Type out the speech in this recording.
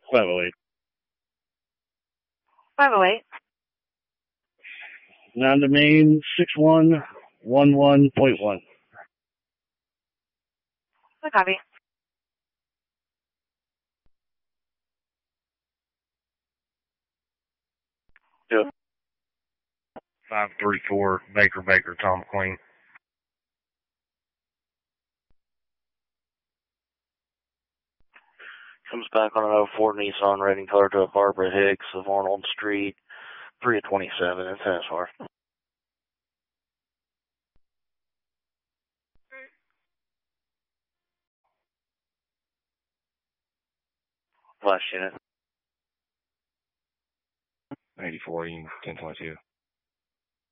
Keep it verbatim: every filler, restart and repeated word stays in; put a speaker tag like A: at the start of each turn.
A: five oh eight.
B: five oh eight.
A: Non-domain six one one one point one.
B: Good copy.
A: Yep. five three four Baker Baker Tom Queen.
C: Comes back on an oh four Nissan rating color to a Barbara Hicks of Arnold Street, three of twenty-seven in Tennis Far. Last unit.
A: eighty-four, ten twenty-two.